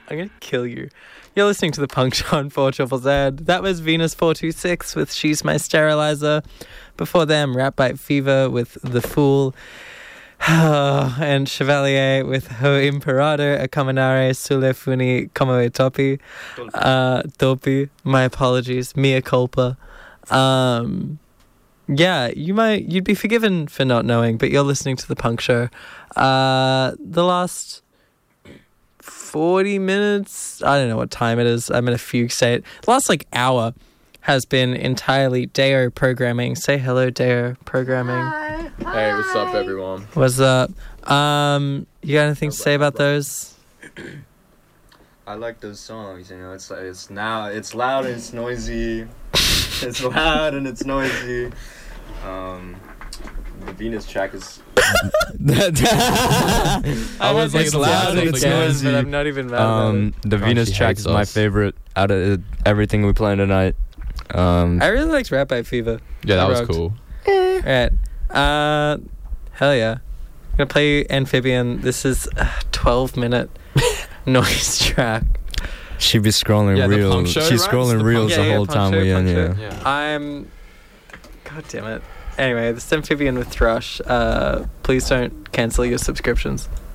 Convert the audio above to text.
I'm gonna kill you. You're listening to The Puncture on 4ZZZ. That was Venus 426 with She's My Sterilizer. Before them, Rat Bite Fever with The Fool. And Chevalier with Ho Imperator, Accomunare Sulle Funi Como e Topi. Topi. My apologies. Mea culpa. Yeah, you'd be forgiven for not knowing, but you're listening to The Puncture. The last 40 minutes, I don't know what time it is. I'm in a fugue state. The last hour has been entirely Deo programming. Say hello, Deo programming. Hi. Hey, what's up, everyone? What's up? You got anything to say about those? I like those songs. It's loud and it's noisy. It's loud and it's noisy. The Venus track is. I was like, loud and it's noisy. But I'm not even mad about it. The Venus track is my favorite out of everything we play tonight. I really liked Rat Bite Fever. Yeah, that was cool. Right. Hell yeah. I'm gonna play Amphibian. This is a 12-minute noise track. She'd be scrolling reels. She's scrolling reels the whole time we're in here. God damn it. Anyway, this is Amphibian with Thrush. Please don't cancel your subscriptions.